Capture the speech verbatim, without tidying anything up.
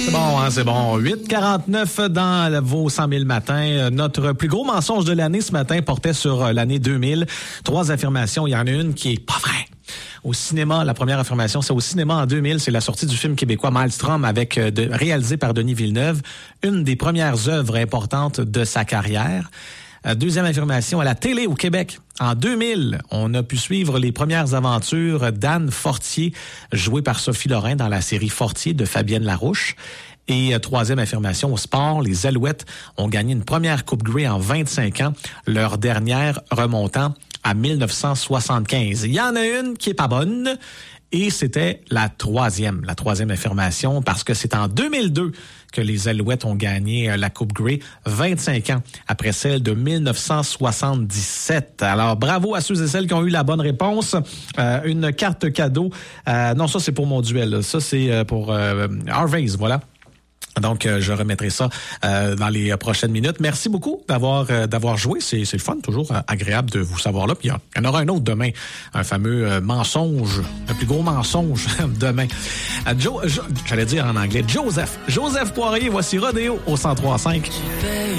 C'est bon, hein, c'est bon. huit quarante-neuf dans vos cent mille matins. Notre plus gros mensonge de l'année ce matin portait sur l'année deux mille. Trois affirmations. Il y en a une qui est pas vraie. Au cinéma, la première affirmation, c'est au cinéma en deux mille, c'est la sortie du film québécois Maelstrom avec de, réalisé par Denis Villeneuve, une des premières œuvres importantes de sa carrière. Deuxième affirmation, à la télé au Québec. En deux mille, on a pu suivre les premières aventures d'Anne Fortier, jouée par Sophie Lorrain dans la série Fortier de Fabienne Larouche. Et troisième affirmation, au sport, les Alouettes ont gagné une première Coupe Grey en vingt-cinq ans, leur dernière remontant à mille neuf cent soixante-quinze. Il y en a une qui est pas bonne. Et c'était la troisième, la troisième affirmation, parce que c'est en deux mille deux que les Alouettes ont gagné la Coupe Grey, vingt-cinq ans après celle de mille neuf cent soixante-dix-sept. Alors, bravo à ceux et celles qui ont eu la bonne réponse. Euh, une carte cadeau. Euh, non, ça, c'est pour mon duel. Ça, c'est pour euh, Harvey's, voilà. Donc, euh, je remettrai ça euh, dans les prochaines minutes. Merci beaucoup d'avoir euh, d'avoir joué. C'est, c'est le fun, toujours euh, agréable de vous savoir là. Puis il y en aura un autre demain, un fameux euh, mensonge, le plus gros mensonge demain. Euh, Joe, jo, j'allais dire en anglais, Joseph. Joseph Poirier, voici Rodéo au cent trois cinq.